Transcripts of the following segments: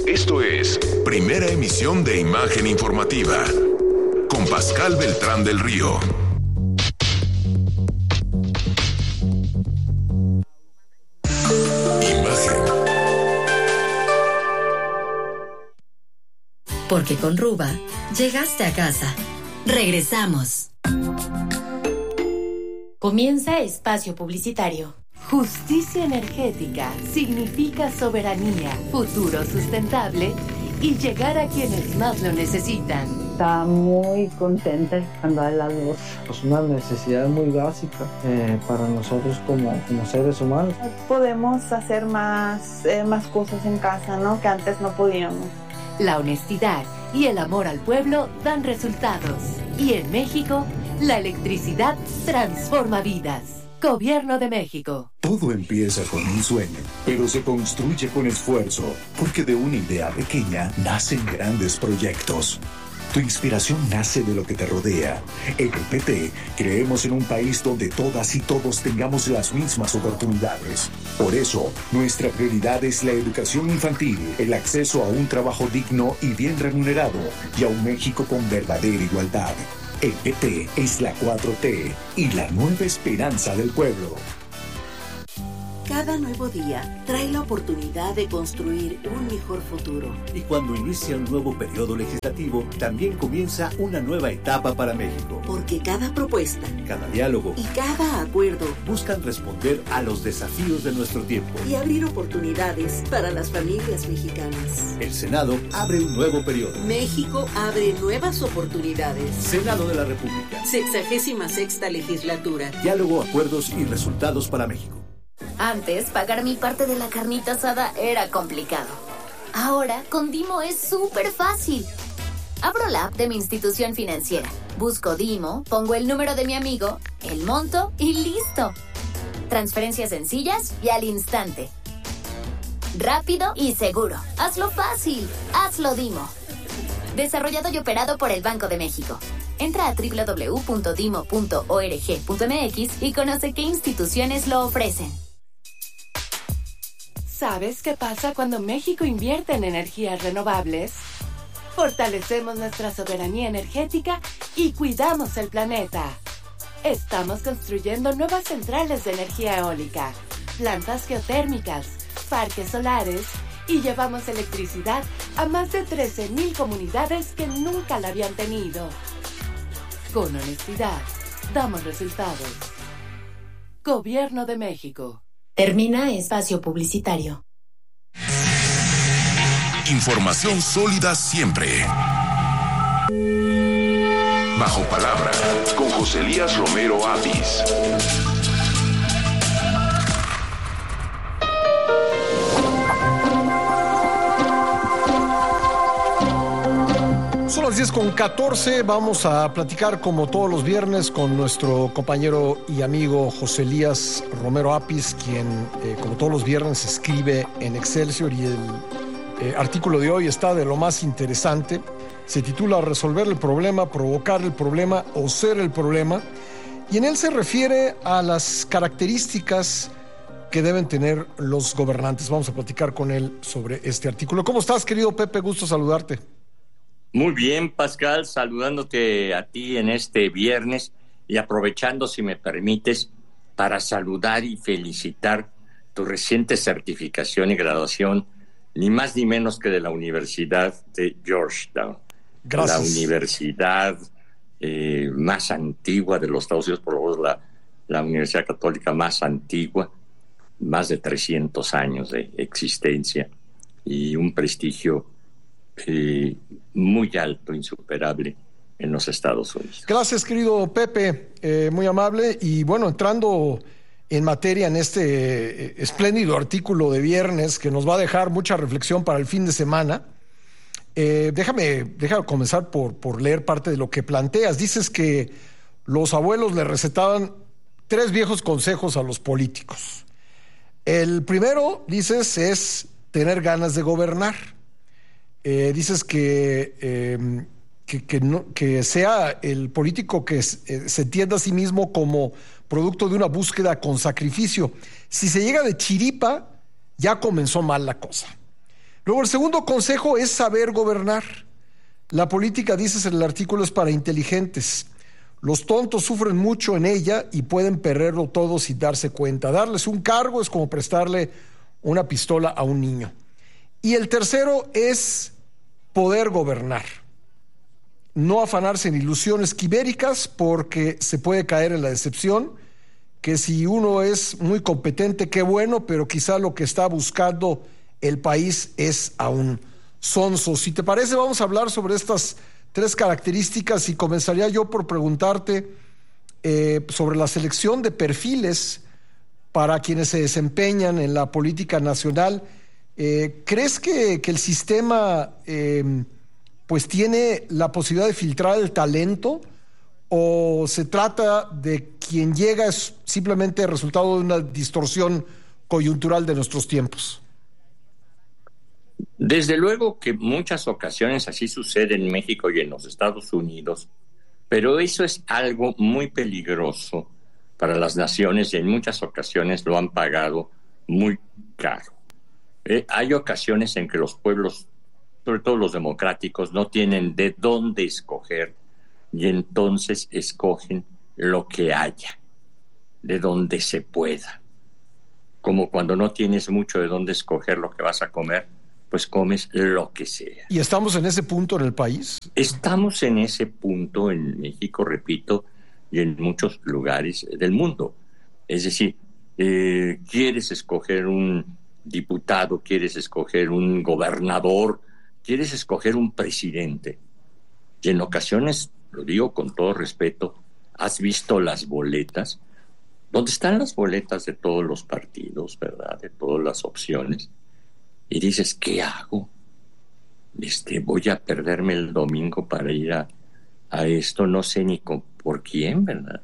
Esto es Primera Emisión de Imagen Informativa con Pascal Beltrán del Río. Imagen. Porque con Ruba llegaste a casa. Regresamos. Comienza espacio publicitario. Justicia energética significa soberanía, futuro sustentable y llegar a quienes más lo necesitan. Está muy contenta cuando hay la luz. Es una necesidad muy básica para nosotros como seres humanos. Podemos hacer más cosas en casa, ¿no? Que antes no podíamos. La honestidad y el amor al pueblo dan resultados. Y en México, la electricidad transforma vidas. Gobierno de México. Todo empieza con un sueño, pero se construye con esfuerzo, porque de una idea pequeña nacen grandes proyectos. Tu inspiración nace de lo que te rodea. En el PT creemos en un país donde todas y todos tengamos las mismas oportunidades. Por eso, nuestra prioridad es la educación infantil, el acceso a un trabajo digno y bien remunerado, y a un México con verdadera igualdad. El PT es la 4T y la nueva esperanza del pueblo. Cada nuevo día trae la oportunidad de construir un mejor futuro. Y cuando inicia un nuevo periodo legislativo, también comienza una nueva etapa para México. Porque cada propuesta, cada diálogo y cada acuerdo buscan responder a los desafíos de nuestro tiempo y abrir oportunidades para las familias mexicanas. El Senado abre un nuevo periodo. México abre nuevas oportunidades. Senado de la República. 66ª legislatura. Diálogo, acuerdos y resultados para México. Antes, pagar mi parte de la carnita asada era complicado. Ahora, con Dimo es súper fácil. Abro la app de mi institución financiera, busco Dimo, pongo el número de mi amigo, el monto y listo. Transferencias sencillas y al instante. Rápido y seguro. Hazlo fácil. Hazlo Dimo. Desarrollado y operado por el Banco de México. Entra a www.dimo.org.mx y conoce qué instituciones lo ofrecen. ¿Sabes qué pasa cuando México invierte en energías renovables? Fortalecemos nuestra soberanía energética y cuidamos el planeta. Estamos construyendo nuevas centrales de energía eólica, plantas geotérmicas, parques solares y llevamos electricidad a más de 13,000 comunidades que nunca la habían tenido. Con honestidad, damos resultados. Gobierno de México. Termina espacio publicitario. Información sólida siempre. Bajo palabra, con José Elías Romero Apis. Son las 10:14, vamos a platicar como todos los viernes con nuestro compañero y amigo José Elías Romero Apis, quien como todos los viernes escribe en Excelsior, y el artículo de hoy está de lo más interesante. Se titula Resolver el problema, provocar el problema o ser el problema, y en él se refiere a las características que deben tener los gobernantes. Vamos a platicar con él sobre este artículo. ¿Cómo estás, querido Pepe? Gusto saludarte. Muy bien, Pascal, saludándote a ti en este viernes y aprovechando, si me permites, para saludar y felicitar tu reciente certificación y graduación, ni más ni menos que de la Universidad de Georgetown. Gracias. La universidad más antigua de los Estados Unidos, por lo menos la universidad católica más antigua, más de 300 años de existencia y un prestigio muy alto, insuperable en los Estados Unidos. Gracias, querido Pepe, muy amable. Y bueno, entrando en materia en este espléndido artículo de viernes que nos va a dejar mucha reflexión para el fin de semana, déjame comenzar por leer parte de lo que planteas. Dices que los abuelos le recetaban 3 viejos consejos a los políticos. El primero, dices, es tener ganas de gobernar. Dices que sea el político que se entienda a sí mismo como producto de una búsqueda con sacrificio. Si se llega de chiripa, ya comenzó mal la cosa. Luego, el segundo consejo es saber gobernar. La política, dices en el artículo, es para inteligentes. Los tontos sufren mucho en ella y pueden perderlo todo sin darse cuenta. Darles un cargo es como prestarle una pistola a un niño. Y el tercero es poder gobernar. No afanarse en ilusiones quiméricas porque se puede caer en la decepción, que si uno es muy competente, qué bueno, pero quizá lo que está buscando el país es a un sonso. Si te parece, vamos a hablar sobre estas 3 características y comenzaría yo por preguntarte sobre la selección de perfiles para quienes se desempeñan en la política nacional. ¿Crees que el sistema pues tiene la posibilidad de filtrar el talento, o se trata de quien llega es simplemente resultado de una distorsión coyuntural de nuestros tiempos? Desde luego que muchas ocasiones así sucede en México y en los Estados Unidos, pero eso es algo muy peligroso para las naciones y en muchas ocasiones lo han pagado muy caro. Hay ocasiones en que los pueblos, sobre todo los democráticos, no tienen de dónde escoger y entonces escogen lo que haya, de donde se pueda. Como cuando no tienes mucho de dónde escoger lo que vas a comer, pues comes lo que sea. ¿Y estamos en ese punto en el país? Estamos en ese punto en México, repito, y en muchos lugares del mundo. Es decir, quieres escoger un diputado, quieres escoger un gobernador, quieres escoger un presidente. Y en ocasiones, lo digo con todo respeto, has visto las boletas, donde están las boletas de todos los partidos, ¿verdad? De todas las opciones. Y dices, ¿qué hago? Voy a perderme el domingo para ir a esto, no sé ni por quién, ¿verdad?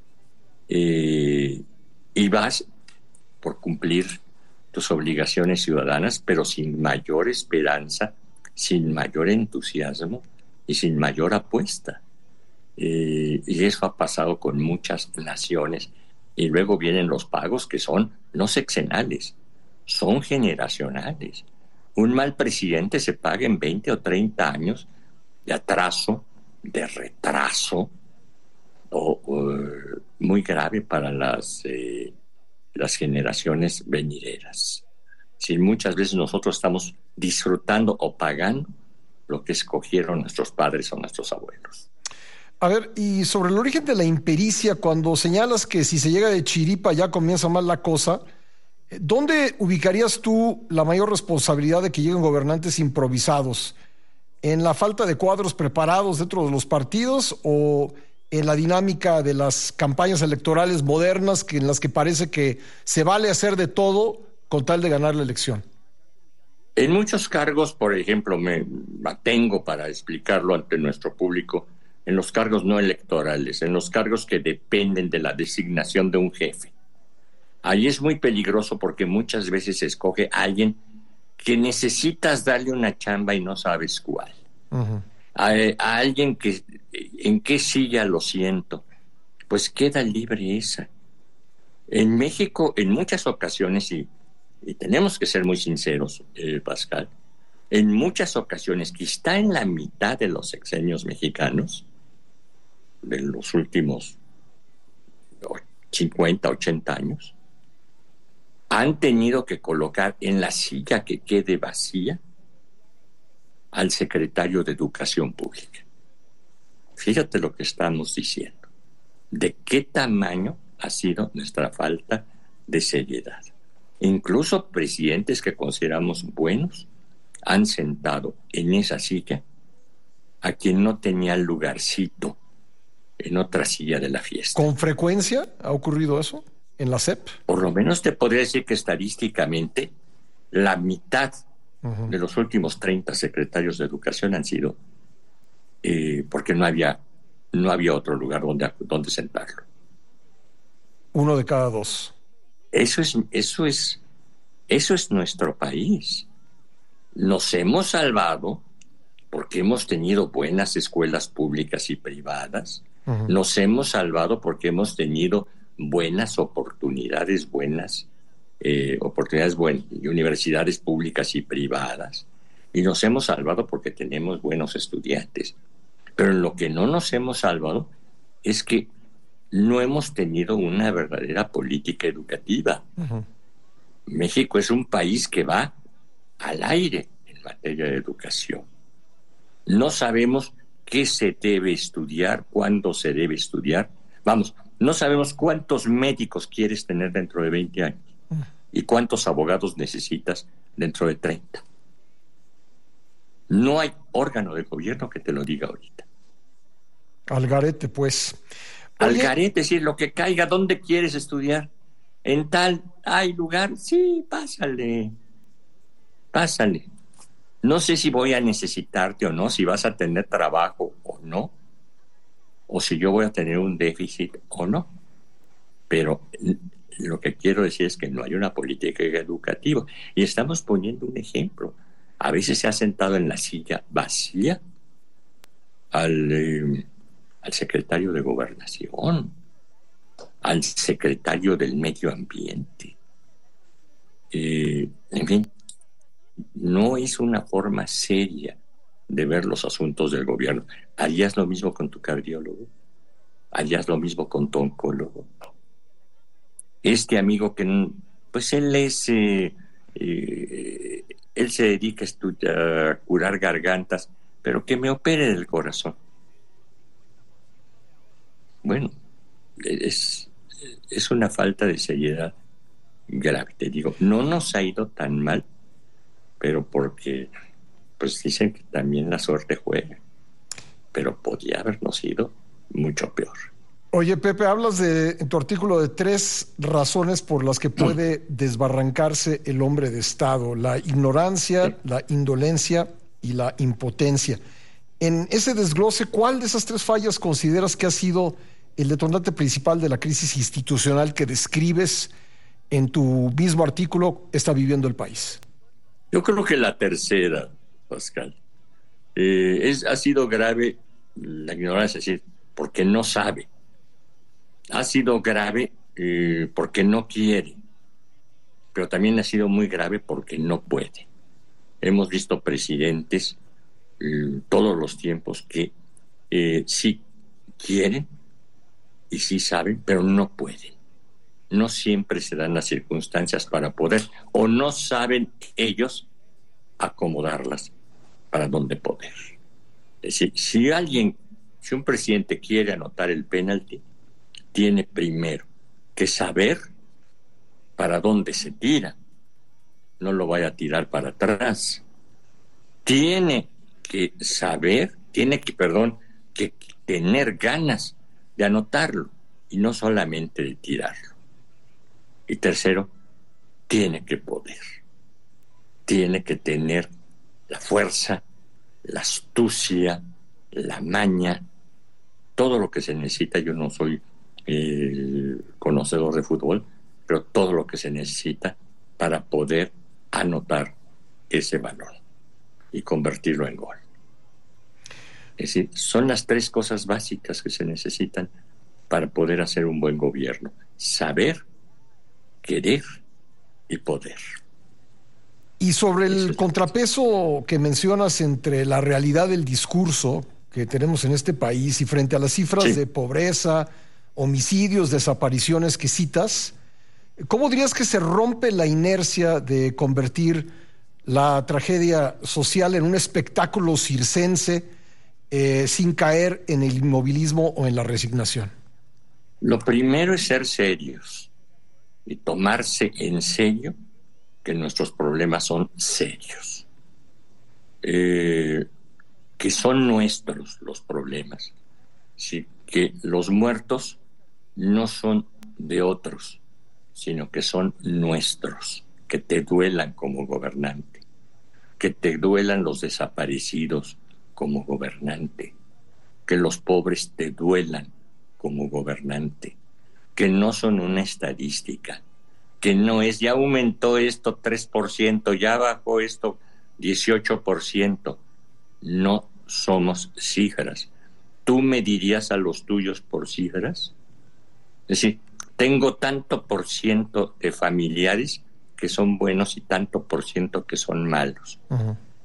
Y vas por cumplir tus obligaciones ciudadanas, pero sin mayor esperanza, sin mayor entusiasmo y sin mayor apuesta. Y eso ha pasado con muchas naciones. Y luego vienen los pagos que son no sexenales, son generacionales. Un mal presidente se paga en 20 o 30 años de atraso, de retraso, muy grave para las generaciones venideras. Si muchas veces nosotros estamos disfrutando o pagando lo que escogieron nuestros padres o nuestros abuelos. A ver, y sobre el origen de la impericia, cuando señalas que si se llega de chiripa ya comienza mal la cosa, ¿dónde ubicarías tú la mayor responsabilidad de que lleguen gobernantes improvisados? ¿En la falta de cuadros preparados dentro de los partidos o en la dinámica de las campañas electorales modernas en las que parece que se vale hacer de todo con tal de ganar la elección? En muchos cargos, por ejemplo, me atengo para explicarlo ante nuestro público, en los cargos no electorales, en los cargos que dependen de la designación de un jefe. Ahí es muy peligroso porque muchas veces se escoge a alguien que necesitas darle una chamba y no sabes cuál. Uh-huh. A alguien que, ¿en qué silla lo siento? Pues queda libre esa. En México, en muchas ocasiones, y tenemos que ser muy sinceros, Pascal, en muchas ocasiones, que está en la mitad de los sexenios mexicanos, de los últimos 50, 80 años, han tenido que colocar en la silla que quede vacía al secretario de Educación Pública. Fíjate lo que estamos diciendo. ¿De qué tamaño ha sido nuestra falta de seriedad? Incluso presidentes que consideramos buenos han sentado en esa silla a quien no tenía lugarcito en otra silla de la fiesta. ¿Con frecuencia ha ocurrido eso en la SEP? Por lo menos te podría decir que estadísticamente la mitad de los últimos 30 secretarios de educación han sido porque no había otro lugar donde sentarlo. 1 de cada 2. Eso es nuestro país. Nos hemos salvado porque hemos tenido buenas escuelas públicas y privadas. Uh-huh. Nos hemos salvado porque hemos tenido buenas oportunidades, y universidades públicas y privadas. Y nos hemos salvado porque tenemos buenos estudiantes. Pero en lo que no nos hemos salvado es que no hemos tenido una verdadera política educativa. Uh-huh. México es un país que va al aire en materia de educación. No sabemos qué se debe estudiar, cuándo se debe estudiar. Vamos, no sabemos cuántos médicos quieres tener dentro de 20 años y cuántos abogados necesitas dentro de 30. No hay órgano de gobierno que te lo diga ahorita. Al garete, pues. Al garete, sí, lo que caiga. ¿Dónde quieres estudiar? En tal, ¿hay lugar? Sí, pásale. No sé si voy a necesitarte o no, si vas a tener trabajo o no, o si yo voy a tener un déficit o no. Pero lo que quiero decir es que no hay una política educativa. Y estamos poniendo un ejemplo. A veces se ha sentado en la silla vacía al secretario de Gobernación, al secretario del Medio Ambiente. En fin, no es una forma seria de ver los asuntos del gobierno. ¿Harías lo mismo con tu cardiólogo? ¿Harías lo mismo con tu oncólogo? Este amigo que, pues él es... él se dedica a curar gargantas, pero que me opere del corazón. Bueno, es una falta de seriedad grave. Te digo, no nos ha ido tan mal, pero porque, pues dicen que también la suerte juega. Pero podía habernos ido mucho peor. Oye, Pepe, hablas en tu artículo de 3 razones por las que puede desbarrancarse el hombre de Estado: la ignorancia, la indolencia y la impotencia. En ese desglose, ¿cuál de esas 3 fallas consideras que ha sido el detonante principal de la crisis institucional que describes en tu mismo artículo está viviendo el país? Yo creo que la tercera, Pascal. Ha sido grave la ignorancia, es decir, porque no sabe. Ha sido grave porque no quiere, pero también ha sido muy grave porque no puede. Hemos visto presidentes todos los tiempos que sí quieren y sí saben, pero no pueden. No siempre se dan las circunstancias para poder, o no saben ellos acomodarlas para donde poder. Es decir, si un presidente quiere anotar el penalti, tiene primero que saber para dónde se tira. No lo vaya a tirar para atrás. Tiene que tener ganas de anotarlo y no solamente de tirarlo. Y tercero, tiene que poder. Tiene que tener la fuerza, la astucia, la maña, todo lo que se necesita. Yo no soy conocedor de fútbol, pero todo lo que se necesita para poder anotar ese balón y convertirlo en gol. Es decir, son las 3 cosas básicas que se necesitan para poder hacer un buen gobierno: saber, querer y poder. Y sobre el contrapeso que mencionas entre la realidad del discurso que tenemos en este país y frente a las cifras de pobreza, homicidios, desapariciones que citas, ¿cómo dirías que se rompe la inercia de convertir la tragedia social en un espectáculo circense sin caer en el inmovilismo o en la resignación? Lo primero es ser serios y tomarse en serio que nuestros problemas son serios, que son nuestros los problemas, ¿sí? Que los muertos no son de otros, sino que son nuestros, que te duelan como gobernante, que te duelan los desaparecidos como gobernante, que los pobres te duelan como gobernante, que no son una estadística, que no es, ya aumentó esto 3%, ya bajó esto 18%. No somos cifras. ¿Tú medirías a los tuyos por cifras? Es decir, tengo tanto por ciento de familiares que son buenos y tanto por ciento que son malos. Uh-huh.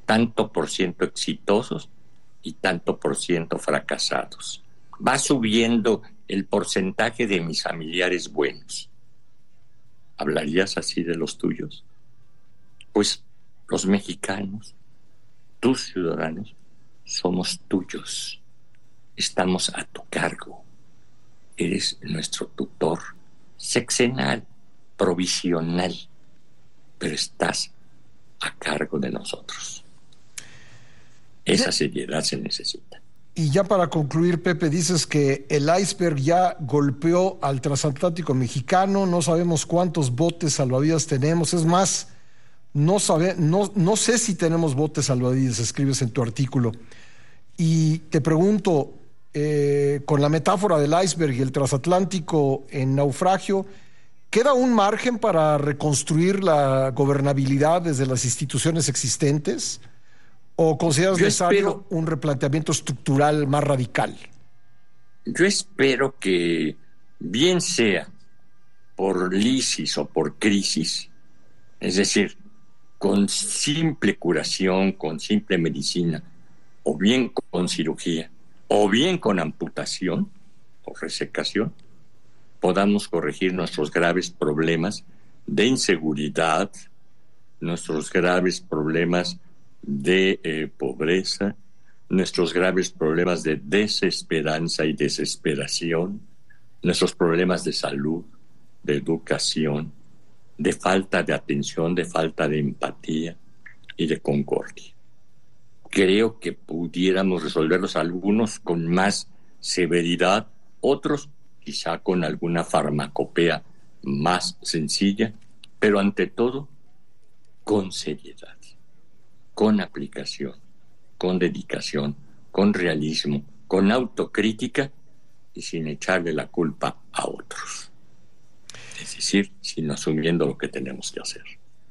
tanto por ciento exitosos y tanto por ciento fracasados. Va subiendo el porcentaje de mis familiares buenos. ¿Hablarías así de los tuyos? Pues los mexicanos, tus ciudadanos, somos tuyos. Estamos a tu cargo. Eres nuestro tutor sexenal, provisional, pero estás a cargo de nosotros. Esa seriedad se necesita. Y ya para concluir, Pepe, dices que el iceberg ya golpeó al transatlántico mexicano, no sabemos cuántos botes salvavidas tenemos, es más, no sé si tenemos botes salvavidas, escribes en tu artículo. Y te pregunto, con la metáfora del iceberg y el transatlántico en naufragio, ¿queda un margen para reconstruir la gobernabilidad desde las instituciones existentes? ¿O consideras necesario un replanteamiento estructural más radical? Yo espero que, bien sea por lisis o por crisis, es decir, con simple curación, con simple medicina, o bien con cirugía, o bien con amputación o resecación, podamos corregir nuestros graves problemas de inseguridad, nuestros graves problemas de pobreza, nuestros graves problemas de desesperanza y desesperación, nuestros problemas de salud, de educación, de falta de atención, de falta de empatía y de concordia. Creo que pudiéramos resolverlos, algunos con más severidad, otros quizá con alguna farmacopea más sencilla, pero ante todo con seriedad, con aplicación, con dedicación, con realismo, con autocrítica y sin echarle la culpa a otros. Es decir, sin asumiendo lo que tenemos que hacer.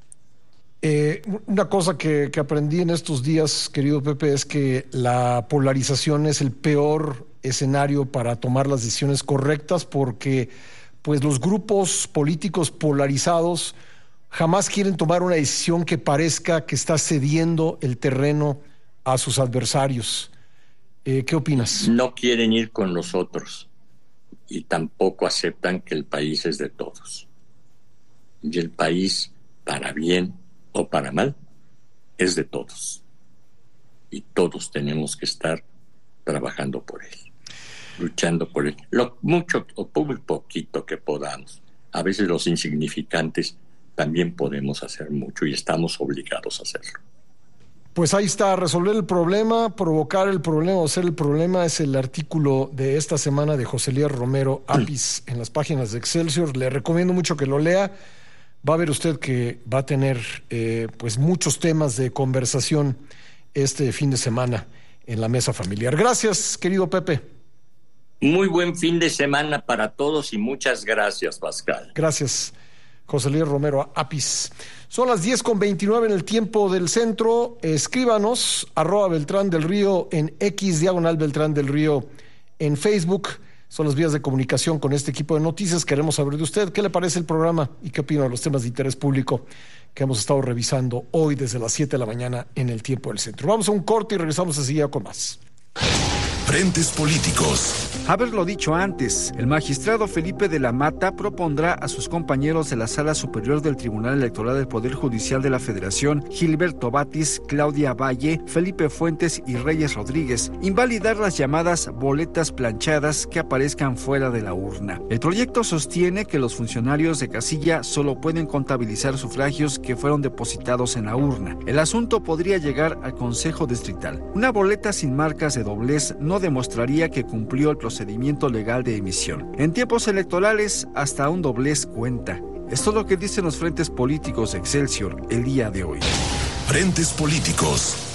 Una cosa que aprendí en estos días, querido Pepe, es que la polarización es el peor escenario para tomar las decisiones correctas, porque pues los grupos políticos polarizados jamás quieren tomar una decisión que parezca que está cediendo el terreno a sus adversarios. ¿Qué opinas? No quieren ir con nosotros y tampoco aceptan que el país es de todos. Y el país, para bien o para mal, es de todos. Y todos tenemos que estar trabajando por él, luchando por él, lo mucho o muy poquito que podamos. A veces los insignificantes también podemos hacer mucho y estamos obligados a hacerlo. Pues ahí está, resolver el problema, provocar el problema o ser el problema, es el artículo de esta semana de José Elías Romero Apis en las páginas de Excelsior. Le recomiendo mucho que lo lea. Va a ver usted que va a tener pues muchos temas de conversación este fin de semana en la mesa familiar. Gracias, querido Pepe. Muy buen fin de semana para todos y muchas gracias, Pascal. Gracias, José Luis Romero Apis. Son las 10:29 en el tiempo del centro. Escríbanos, @Beltrán del Río en X, /Beltrán del Río en Facebook. Son las vías de comunicación con este equipo de noticias. Queremos saber de usted qué le parece el programa y qué opina de los temas de interés público que hemos estado revisando hoy desde las 7 de la mañana en el tiempo del centro. Vamos a un corte y regresamos enseguida con más. Frentes políticos. Haberlo dicho antes, el magistrado Felipe de la Mata propondrá a sus compañeros de la Sala Superior del Tribunal Electoral del Poder Judicial de la Federación, Gilberto Batis, Claudia Valle, Felipe Fuentes y Reyes Rodríguez, invalidar las llamadas boletas planchadas que aparezcan fuera de la urna. El proyecto sostiene que los funcionarios de casilla solo pueden contabilizar sufragios que fueron depositados en la urna. El asunto podría llegar al Consejo Distrital. Una boleta sin marcas de doblez no demostraría que cumplió el procedimiento legal de emisión. En tiempos electorales, hasta un doblez cuenta. Esto es lo que dicen los frentes políticos de Excelsior el día de hoy. Frentes políticos.